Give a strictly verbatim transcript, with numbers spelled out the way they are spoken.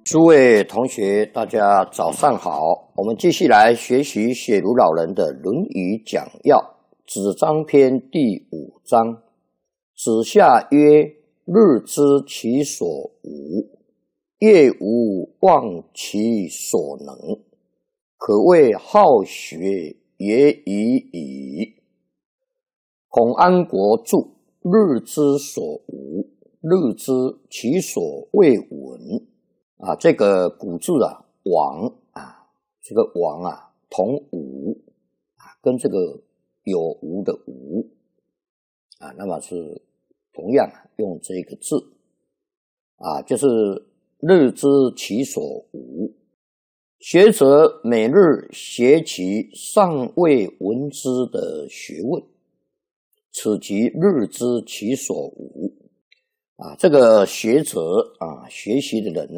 诸位同学，大家早上好。我们继续来学习写鲁老人的《论语讲要》子张篇第五章。子夏曰：日知其所无，夜无忘其所能，可谓好学也已矣。孔安国注：日之所无，日知其所未闻。啊，这个古字啊，亡啊，这个亡啊，同无啊，跟这个有无的无啊，那么是同样用这个字啊，就是日知其所无。学者每日学其尚未闻之的学问，此即日知其所无啊。这个学者啊，学习的人呢，